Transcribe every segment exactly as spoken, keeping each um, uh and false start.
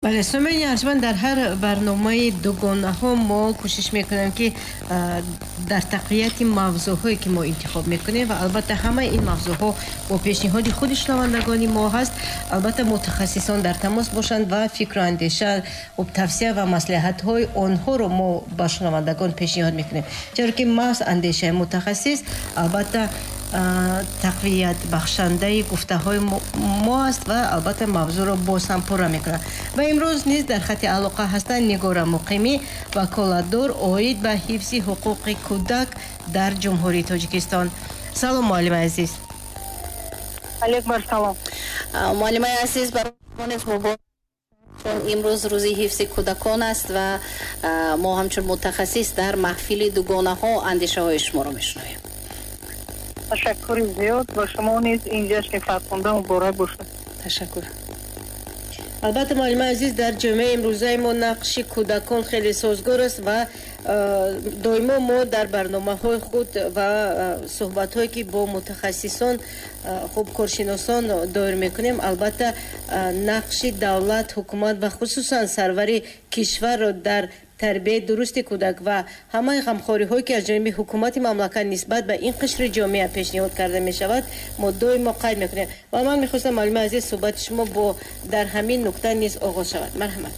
بله سومین ارجمند در هر برنامه دوگانه ها ما کوشش میکنیم که در تقویت موضوع هایی که ما انتخاب میکنیم و البته همه این موضوع ها با پیشنهاد خود شنوندگان ما هست. البته متخصصان در تماس باشند و فکر و اندیشه و توصیه و مصلحت های آنها رو ما با شنوندگان پیشنهاد میکنیم، چرا که ما اندیشه متخصص البته تقویت بخشنده گفته های ما است و البته موضوع را باز هم پره میکنه. و امروز نیز در خط علاقه هستند نگار مقیمی وکالتدار اوید به حفظ حقوق کودک در جمهوری تاجیکستان. سلام معلم عزیز. علیکم السلام. معلم عزیز، برای امروز روزی حفظ کودکان است و ما همچون متخصص در محفل دوگانه ها اندیشه های شما را میشنویم. تشکر زیاد و شما نیز اینجاش که فرخونده مبارک باشد. تشکر. البته معلم عزیز، در جامعه امروزه ما نقش کودکان خیلی سازگار است و دائما ما در برنامه های خود و صحبت هایی که با متخصصان خوب کارشناسان دایر میکنیم البته نقش دولت، حکومت و خصوصا سروری کشور را در تربیه درست کودک و همه غمخواری هایی که از جانب حکومت مملکت نسبت به این قشر جامعه پیشنهاد کرده می شود ما دائما قید میکنیم و من میخواستم معلم عزیز صحبت شما با در همین نکته نیز آغاز شود. مرحمت.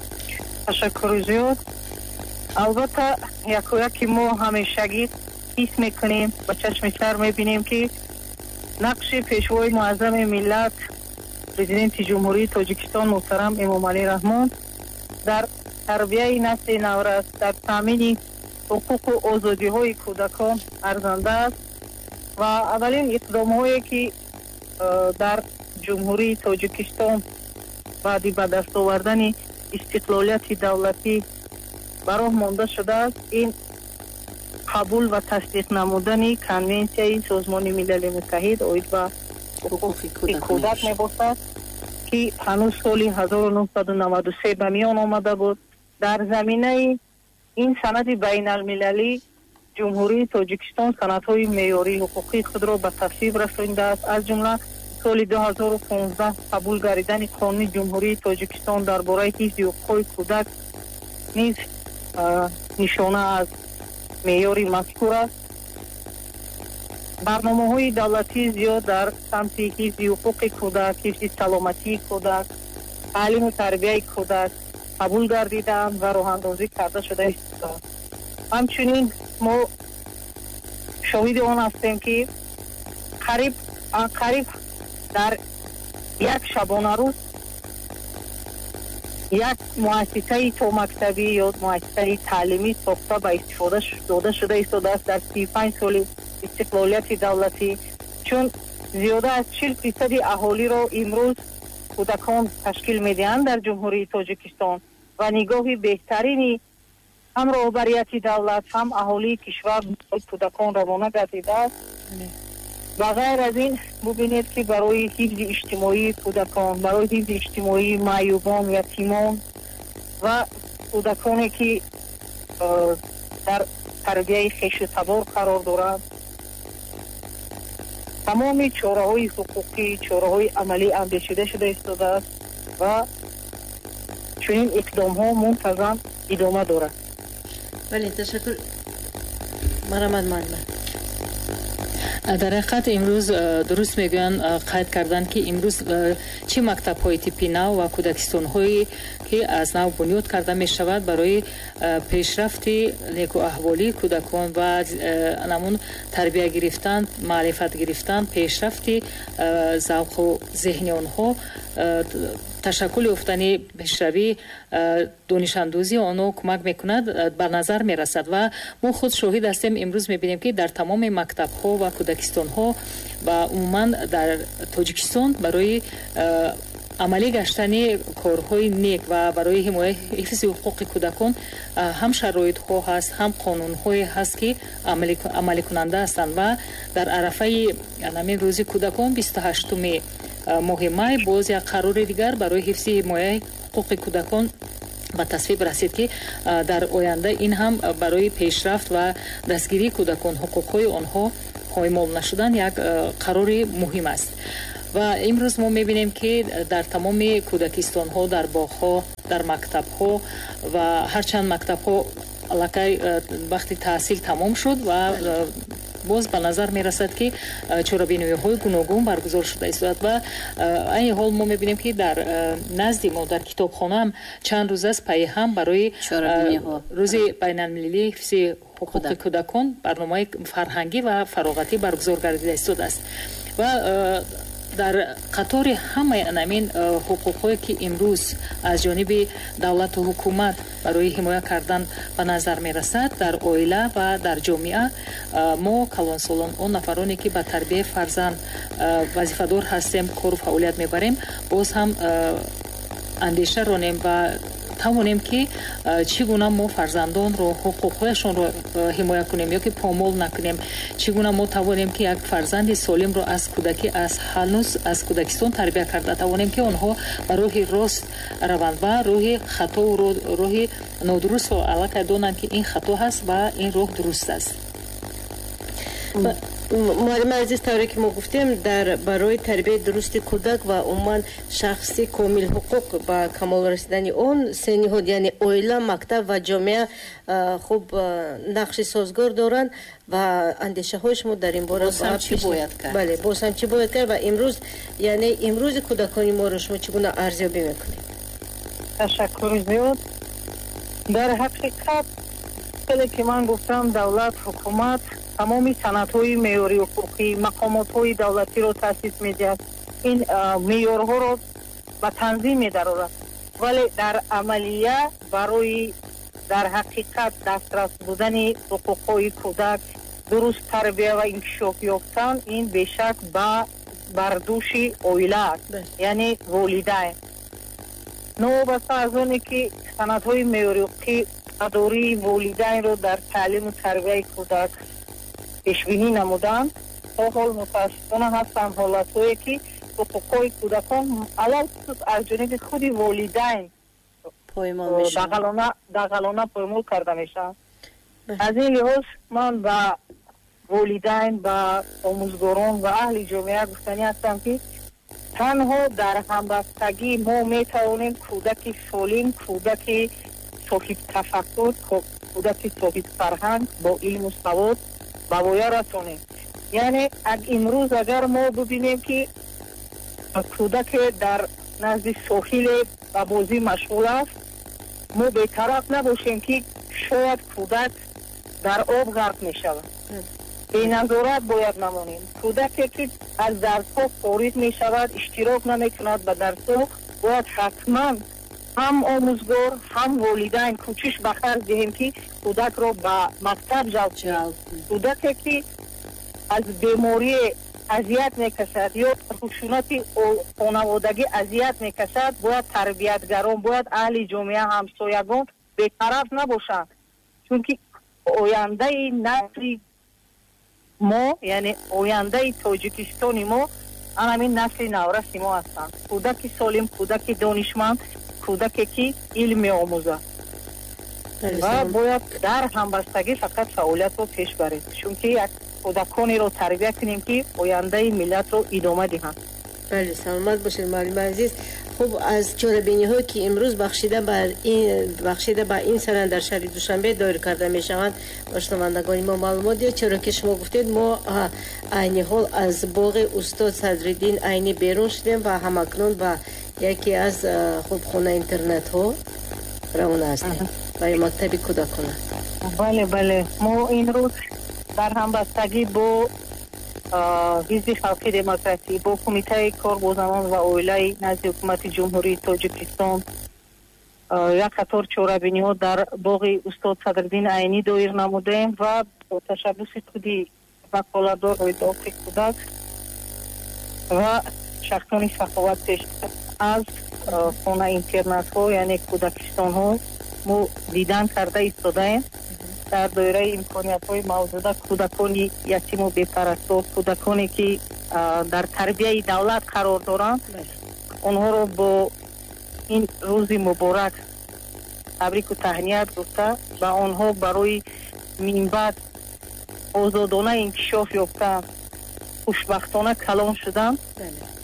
تشکر زیاد. البته یکی ما همیشگی حس میکنیم و چشم سر میبینیم که نقش پیشوای معظم ملت پرزیدنت جمهوری تاجیکستان محترم امام علی رحمان در تربیه نسل نورس، در تامین حقوق و آزادی های کودکان ارزنده است و اولین اقدام هایی که در جمهوری تاجیکستان بعد به دست آوردن استقلالیت دولتی برای مانده شده است این قبول و تصدیق نمودن کنونسیای سازمان ملل متحد اوید به حقوق کودک میباشد که هنوز سال هزار و نهصد و نود و سه به میان آمده بود. در زمینه این سند بین المللی جمهوری تاجیکستان سندهای معیاری حقوقی خود را به تصویب رسانیده است. از جمله سال دو هزار و پانزده قبول گردیدن قانون جمهوری تاجیکستان درباره حفظ حقوق کودک نیز نشانه از معیاری مذکور است. برنامه های دولتی زیاد در سمت حفظ حقوق کودک، حفظ سلامتی کودک، تعلیم و تربیه کودک قبول گردیدند و راه اندازی کرده شده است. همچنین ما شاهد آن هستیم که قریب قریب در یک شبانه روز یک مؤسسه تا مکتبی یا مؤسسه تعلیمی ساخته به استفاده داده شده ایستاده است در سی و پنج سال استقلالیت دولتی، چون زیاده از چهل فیصد اهالی را امروز کودکان تشکیل میدهند در جمهوری تاجیکستان و نگاهی بهترینی هم رهبریت دولت هم اهالی کشور کودکان روانه گردیده است. و غیر از این ببینید که برای حفظ اجتماعی کودکان، برای حفظ اجتماعی معیوبان، یتیمان و کودکانی که در تربیه خویش تبار قرار دارند تمامی چاره‌های حقوقی، چاره‌های عملی اندیشیده شده ایستاده است و چنین اقدام‌ها منتظم ادامه دارد. بله تشکر. مرحمت معلم. در حقیقت امروز درست میگویند قید کردن که امروز چه مکتب های تیپی نو و کودکستان هایی که از نو بنیاد کرده می شود برای پیشرفت نیکو احوالی کودکان و نمون تربیه گرفتن، معرفت گرفتن، پیشرفت ذوق و ذهن آنها، تشکل یافتن پیشروی دانش اندوزی آنها کمک میکند بر نظر میرسد و ما خود شاهد هستیم. امروز میبینیم که در تمام مکتب ها و کودکستان ها و عموما در تاجیکستان برای عملی گشتن کارهای نیک و برای حمایت حفظ حقوق کودکان هم شرایط ها هست، هم قانون های هست که عملی, عملی کننده هستند و در عرفه نامه روز کودکان بیست و هشتم ماه مای باز یک قرار دیگر برای حفظ حمایت حقوق کودکان به تصویب رسید که در آینده این هم برای پیشرفت و دستگیری کودکان حقوق های آنها پایمال نشدن یک قرار مهم است. ва имрӯз мо мебинем ки дар тамоми кӯдакистонҳо, дар боғҳо, дар мактабҳо ва ҳарчанд мактабҳо аллакай вақти таҳсил тамом шуд ва боз ба назар мерасад ки чорабинуиҳои гуногун баргузор шуда истод ва айни ҳол мо мебинем ки дар назди мо дар китобхона ҳам чанд рӯз аст пайи ҳам барои рӯзи байналмилалии ҳифзи ҳуқуқи кӯдакон барномаи фарҳангӣ ва фароғатӣ баргузор гардида истодааст ва дар қатори ҳамаи анамин ҳуқуқҳое ки имрӯз аз ҷониби давлату ҳукумат барои ҳимоя кардан ба назар мерасад дар оила ва дар ҷомеа, мо калонсолон он нафароне ки ба тарбияи фарзанд вазифадор ҳастем, кору фаъолият мебарем, боз ҳам андеша ронем ва тавонем ки чӣ гуна мо фарзандонро ҳуқуқҳояшонро ҳимоя кунем ё ки помол накунем, чӣ гуна мо тавонем ки як фарзанди солимро аз кӯдакӣ аз ҳанӯз аз кӯдакистон тарбия карда тавонем ки онҳо ба роҳи рост раванд ва роҳи хатову роҳи нодурустро аллакай донанд ки ин хато ҳаст ва ин роҳ дуруст аст. муаллима азиз, тавре ки мо гуфтем, дар барои тарбияи дурусти кӯдак ва умуман шахси комил ҳуқуқ ба камол расидани он се ниҳод, яъне оила, мактаб ва ҷомеа хуб нақши созгор доранд ва андешаҳои шумо дар ин бора боз ҳам чӣ бояд кард? Бале, боз ҳам чӣ бояд кард ва имрӯз, яъне имрӯзи кӯдакони моро шумо чӣ гуна арзёбӣ мекунед? ташаккури зиёд. дар ҳақиқат хеле ки ман гуфтам, давлат, ҳукумат тамоми санадҳои меъёри ҳуқуқӣ, мақомотҳои давлатиро таъсис медиҳад, ин меъёрҳоро ба танзим медарорад, вале дар амалия барои дар ҳақиқат дастрас будани ҳуқуқҳои кӯдак, дуруст тарбия ва инкишоф ёфтан, ин бешак ба бардӯши оила аст, яъне волидайн. новобаста аз оне ки санадҳои меъёри ҳуқуқӣ адории волидайнро дар таълиму тарбияи кӯдак пешбинӣ намуданд, то ҳол мутаассифона ҳастанд ҳолатҳое ки ҳуқуқҳои кӯдакон алахусус аз ҷониби худи волидайн дағалона поймол карда мешаванд. аз ин лиҳоз ман ба волидайн, ба омӯзгорон ва аҳли ҷомеа гуфтанӣ ҳастам ки танҳо дар ҳамбастагӣ мо метавонем кӯдаки солим, кӯдаки соҳибтафаккур, кӯдаки соҳибфарҳанг бо илму савод ба воя расонем. яъне имрӯз агар мо бибинем ки кӯдаке дар назди соҳиле ба бозӣ машғул аст, мо бетараф набошем ки шояд кӯдак дар об ғарқ мешавад. беназорат бояд намонем. кӯдаке ки аз дарсҳо фориғ мешавад, иштирок намекунад ба дарсҳо, бояд ҳатман ҳам омӯзгор, ҳам волидайн кӯчиш ба харҷ диҳем ки кӯдакро ба мактаб ҷалб кунем. кӯдаке ки аз беморие азият мекашад ё хушунати хонаводагӣ азият мекашад, бояд тарбиятгарон, бояд аҳли ҷомеа, ҳамсоягон бетараф набошанд, чунки ояндаи насли мо, яъне ояндаи тоҷикистони мо анамин насли навраси мо ҳастанд. кӯдаки солим, кӯдаки донишманд, кӯдаке ки илм меомӯзад ва бояд дар ҳамбастагӣ фақат фаъолиятро пеш барем, чунки як кӯдаконеро тарбия кунем ки ояндаи миллатро идома диҳанд. бале, саломат бошед муаллима азиз. хуб, аз чорабиниҳое ки имрӯз бахшида ба ин бахшида ба ин санад дар шаҳри Душанбе доир карда мешаванд, ба шунавандагони мо маълумот диҳед, чаро ки шумо гуфтед мо айни ҳол аз боғи устод Садриддин Айнӣ берун шудем ва ҳамакнун ба яке аз хубхона интернетҳо равона ҳастем ва мактаби кӯдакона. бале бале мо ин рӯз дар ҳамбастагӣ бо ҳизби халқи демократӣ, бо кумитаи кор бо занон ва оилаи назди ҳукумати ҷумҳурии Тоҷикистон як қатор чорабиниҳо дар боғи устод Садриддин Айнӣ доир намудем ва бо ташаббуси худи ваколатдор ҳои кӯдак ва шахсони саховатпеш аз хона интернатҳо, яъне кӯдакистонҳо мо дидан карда истодаем. дар доираи имкониятҳои мавҷуда кӯдакони ятиму бепарастор, кӯдаконе ки дар тарбияи давлат қарор доранд, онҳоро бо ин рӯзи муборак табрику таҳният гуфта ба онҳо барои минбаъд озодона инкишоф ёфта хушбахтона калон шуданд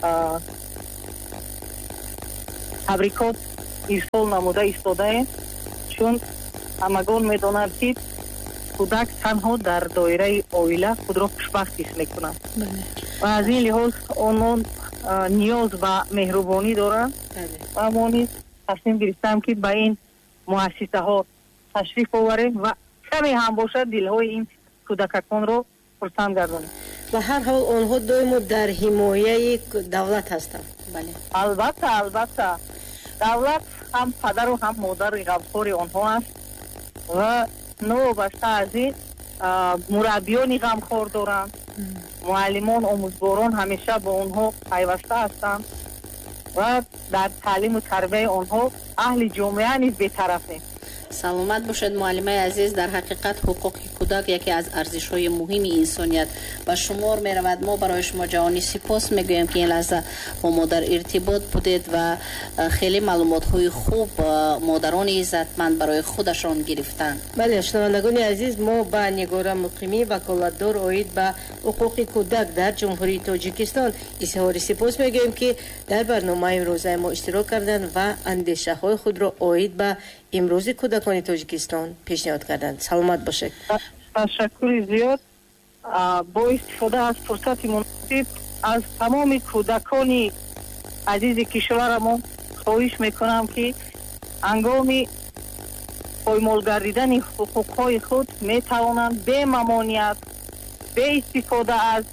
табрикот ирсол намуда истодаем, чун ҳамагон медонанд ки кӯдак танҳо дар доираи оила худро хушбахт ҳис мекунад ва аз ин лиҳоз онон ниёз ба меҳрубонӣ доранд ва мо низ тасмим гирифтаем ки ба ин муассисаҳо ташриф оварем ва каме ҳам бошад дилҳои ин кӯдакаконро хурсанд гардонем. ва ҳар ҳол онҳо доимо дар ҳимояи давлат ҳастанд. албатта албатта давлат ҳам падару ҳам модари ғамхори онҳо аст ва новобаста аз ин мураббиёни ғамхор доранд, муаллимон, омӯзгорон ҳамеша бо онҳо пайваста ҳастанд ва дар таълиму тарбияи онҳо аҳли ҷомеа низ бетарафем. саломат бошед муаллимаи азиз. дар ҳақиқат ҳуқуқи кӯдак яке аз арзишҳои муҳими инсоният ба шумор меравад. мо барои шумо ҷавонӣ сипос мегӯем ки ин лаҳза бо мо дар иртибот будед ва хеле маълумотҳои хуб модарони иззатманд барои худашон гирифтанд. бале, шунавандагони азиз, мо ба Нигора Муқимӣ, ваколатдор оид ба ҳуқуқи кӯдак дар ҷумҳурии Тоҷикистон изҳори сипос мегӯем ки дар барномаи имрӯзаи мо иштирок карданд ва андешаҳои худро оид ба имрӯзи кӯдакони Тоҷикистон пешниҳод карданд. саломат бошед. ташаккури зиёд. бо истифода аз фурсати муносиб аз тамоми кӯдакони азизи кишварамо хоҳиш мекунам ки ҳангоми поймол гардидани ҳуқуқҳои худ метавонанд бе мамоният, бе истифода аз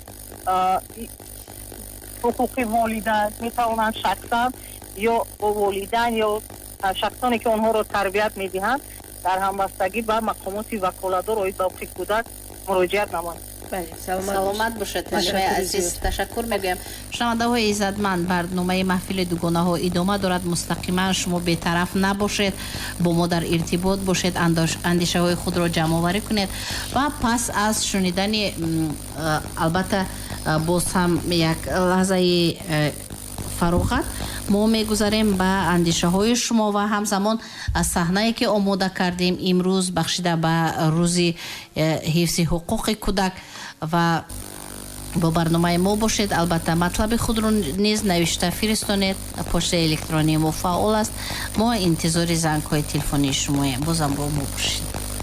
ҳуқуқи волидайн метавонанд шахсан ё бо волидайн ё шахсоне ки онҳоро тарбият медиҳанд дар ҳамбастагӣ ба мақомоти ваколатдор оид ба ҳуқуқи кӯдак муроҷиат намоянд. саломат бошед муаллимаи азиз. ташаккур мегӯям. шунавандаҳои иззатманд, барномаи маҳфили дугонаҳо идома дорад. мустақиман шумо бетараф набошед, бо мо дар иртибот бошед, андешаҳои худро ҷамъоварӣ кунед ва пас аз шунидани албатта боз ҳам як лаҳзаи фароғат мо мегузарем ба андешаҳои шумо ва ҳамзамон аз саҳнае ки омода кардем имрӯз бахшида ба рӯзи ҳифзи ҳуқуқи кӯдак ва бо барномаи мо бошед. албатта матлаби худро низ навишта фиристонед. почтаи электронии мо фаъол аст. мо интизори зангҳои телефонии шумоем. бозам бо мо бошед.